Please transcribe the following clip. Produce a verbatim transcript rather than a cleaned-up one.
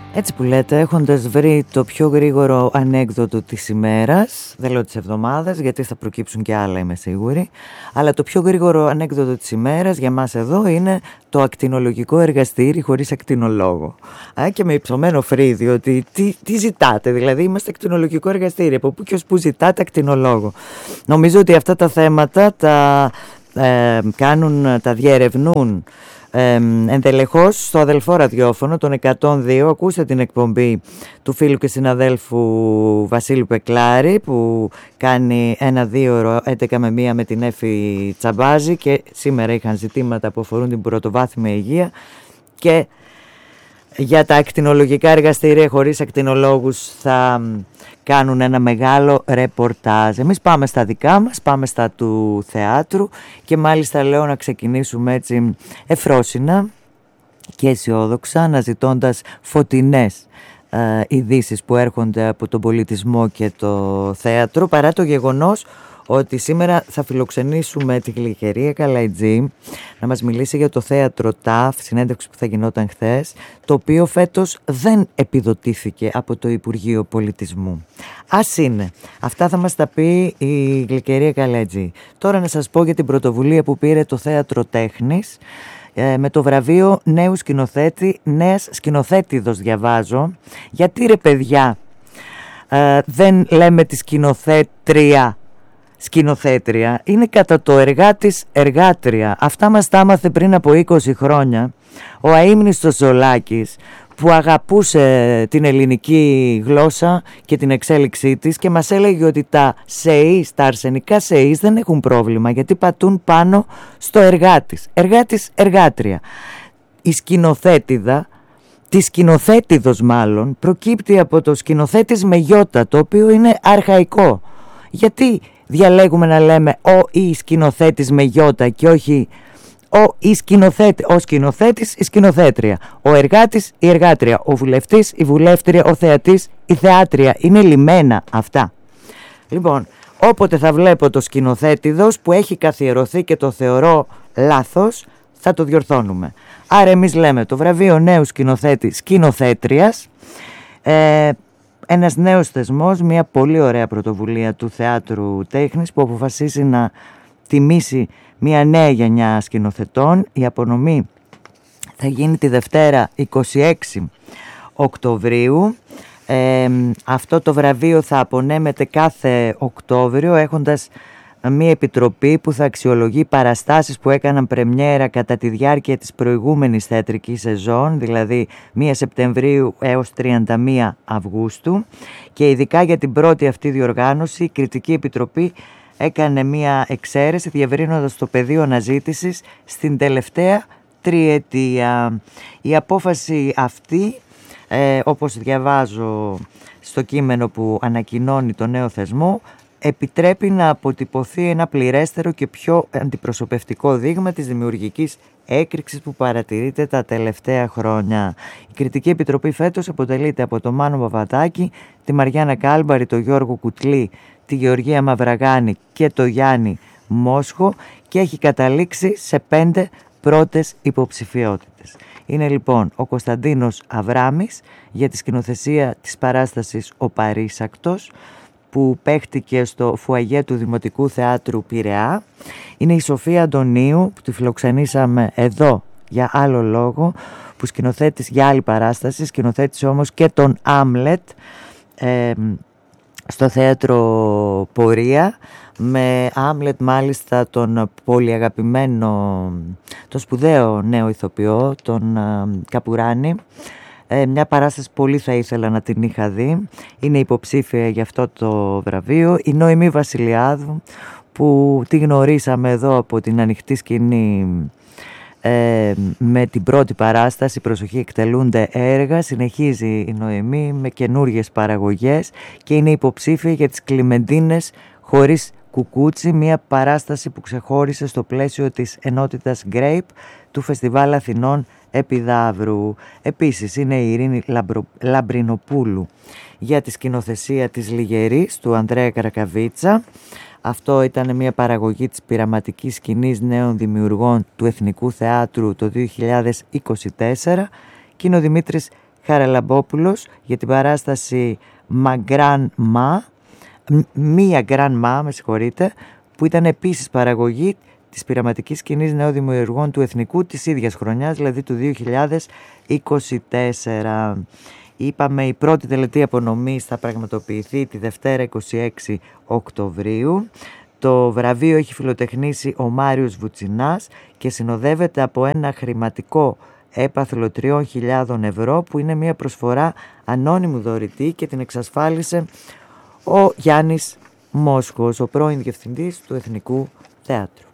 Έτσι που λέτε, έχοντας βρει το πιο γρήγορο ανέκδοτο της ημέρας, δεν λέω της εβδομάδας, γιατί θα προκύψουν και άλλα, είμαι σίγουρη, αλλά το πιο γρήγορο ανέκδοτο της ημέρας για μας εδώ είναι το ακτινολογικό εργαστήρι χωρίς ακτινολόγο. Α, και με υψωμένο φρύδι, ότι τι, τι ζητάτε, δηλαδή είμαστε ακτινολογικό εργαστήρι, από πού και ως πού ζητάτε ακτινολόγο. Νομίζω ότι αυτά τα θέματα τα ε, κάνουν, τα διερευνούν Ε, εντελεχώς στο αδελφό ραδιόφωνο των εκατόν δύο. Ακούστε την εκπομπή του φίλου και συναδέλφου Βασίλου Πεκλάρη που κάνει ένα δύο ώρο έντεκα με μία με την Έφη Τσαμπάζη, και σήμερα είχαν ζητήματα που αφορούν την πρωτοβάθμια υγεία, και για τα ακτινολογικά εργαστήρια χωρίς ακτινολόγους θα κάνουν ένα μεγάλο ρεπορτάζ. Εμείς πάμε στα δικά μας, πάμε στα του θεάτρου, και μάλιστα λέω να ξεκινήσουμε έτσι εφρόσινα και αισιόδοξα, αναζητώντας φωτεινές ε, ειδήσεις που έρχονται από τον πολιτισμό και το θέατρο, παρά το γεγονός ότι σήμερα θα φιλοξενήσουμε τη Γλυκερία Καλαϊτζή να μας μιλήσει για το θέατρο ΤΑΦ, συνέντευξη που θα γινόταν χθες, το οποίο φέτος δεν επιδοτήθηκε από το Υπουργείο Πολιτισμού. Ας είναι. Αυτά θα μας τα πει η Γλυκερία Καλαϊτζή. Τώρα να σας πω για την πρωτοβουλία που πήρε το Θέατρο Τέχνης ε, με το βραβείο νέου σκηνοθέτη, νέας σκηνοθέτηδος διαβάζω. Γιατί ρε παιδιά ε, δεν λέμε τη σκηνοθέτρια σκηνοθέτρια, είναι κατά το εργάτης εργάτρια. Αυτά μας τα άμαθε πριν από είκοσι χρόνια ο αείμνηστος Ζολάκης, που αγαπούσε την ελληνική γλώσσα και την εξέλιξή της, και μας έλεγε ότι τα ΣΕΙΣ, τα αρσενικά ΣΕΙΣ δεν έχουν πρόβλημα, γιατί πατούν πάνω στο εργάτης. Εργάτης εργάτρια. Η σκηνοθέτηδα, τη σκηνοθέτηδος μάλλον, προκύπτει από το σκηνοθέτης με γιώτα, το οποίο είναι αρχαϊκό. Γιατί διαλέγουμε να λέμε ο ή σκηνοθέτης με γιώτα και όχι ο ή σκηνοθέτη, ο σκηνοθέτης, η σκηνοθέτρια, ο εργάτης, η εργάτρια, ο βουλευτής, η βουλεύτρια, ο θεατής, η θεάτρια. Είναι λιμένα αυτά. Λοιπόν, όποτε θα βλέπω το σκηνοθέτηδος που έχει καθιερωθεί και το θεωρώ λάθος, θα το διορθώνουμε. Άρα εμείς λέμε το βραβείο νέου σκηνοθέτη σκηνοθέτριας, ε, ένας νέος θεσμός, μια πολύ ωραία πρωτοβουλία του Θεάτρου Τέχνης που αποφασίζει να τιμήσει μια νέα γενιά σκηνοθετών. Η απονομή θα γίνει τη Δευτέρα είκοσι έξι Οκτωβρίου. Ε, αυτό το βραβείο θα απονέμεται κάθε Οκτώβριο, έχοντας μια επιτροπή που θα αξιολογεί παραστάσεις που έκαναν πρεμιέρα κατά τη διάρκεια της προηγούμενης θεατρικής σεζόν, δηλαδή πρώτη Σεπτεμβρίου έως τριάντα μία Αυγούστου, και ειδικά για την πρώτη αυτή διοργάνωση η Κριτική Επιτροπή έκανε μια εξαίρεση, διευρύνοντας το πεδίο αναζήτησης στην τελευταία τριετία. Η απόφαση αυτή, ε, όπως διαβάζω στο κείμενο που ανακοινώνει το νέο θεσμό, επιτρέπει να αποτυπωθεί ένα πληρέστερο και πιο αντιπροσωπευτικό δείγμα της δημιουργικής έκρηξης που παρατηρείται τα τελευταία χρόνια. Η Κριτική Επιτροπή φέτος αποτελείται από τον Μάνο Παπαδάκη, τη Μαριάννα Κάλμπαρη, τον Γιώργο Κουτλή, τη Γεωργία Μαυραγάνη και τον Γιάννη Μόσχο, και έχει καταλήξει σε πέντε πρώτες υποψηφιότητες. Είναι λοιπόν ο Κωνσταντίνος Αβράμης για τη σκηνοθεσία της παράστασης «Ο Παρίσακτος», που παίχτηκε στο φουαγέ του Δημοτικού Θεάτρου Πειραιά. Είναι η Σοφία Αντωνίου, που τη φιλοξενήσαμε εδώ για άλλο λόγο, που σκηνοθέτης για άλλη παράσταση, σκηνοθέτησε όμως και τον Άμλετ ε, στο θέατρο Πορεία, με Άμλετ μάλιστα τον πολύ αγαπημένο, τον σπουδαίο νέο ηθοποιό, τον ε, Καπουράνη. Ε, μια παράσταση πολύ θα ήθελα να την είχα δει. Είναι υποψήφια για αυτό το βραβείο. Η Νοημή Βασιλιάδου, που τη γνωρίσαμε εδώ από την ανοιχτή σκηνή ε, με την πρώτη παράσταση «Προσοχή, εκτελούνται έργα». Συνεχίζει η Νοημή με καινούργιες παραγωγές και είναι υποψήφια για τις Κλιμεντίνες χωρίς κουκούτσι, μια παράσταση που ξεχώρισε στο πλαίσιο της ενότητας Grape του Φεστιβάλ Αθηνών Επιδαύρου. Επίσης είναι η Ειρήνη Λαμπρο... Λαμπρινοπούλου για τη σκηνοθεσία της Λιγερής του Ανδρέα Καρακαβίτσα. Αυτό ήταν μια παραγωγή της πειραματικής σκηνής νέων δημιουργών του Εθνικού Θεάτρου το δύο χιλιάδες είκοσι τέσσερα, και είναι ο Δημήτρης Χαραλαμπόπουλος για την παράσταση Μαγκράν Μα, Μία Γκραν Μα, με συγχωρείτε, που ήταν επίσης παραγωγή της πειραματικής σκηνής νεοδημιουργών του Εθνικού της ίδιας χρονιάς, δηλαδή του δύο χιλιάδες είκοσι τέσσερα. Είπαμε, η πρώτη τελετή απονομής θα πραγματοποιηθεί τη Δευτέρα είκοσι έξι Οκτωβρίου. Το βραβείο έχει φιλοτεχνήσει ο Μάριος Βουτσινάς και συνοδεύεται από ένα χρηματικό έπαθλο τριών χιλιάδων ευρώ, που είναι μια προσφορά ανώνυμου δωρητή και την εξασφάλισε ο Γιάννης Μόσχος, ο πρώην διευθυντής του Εθνικού Θέατρου.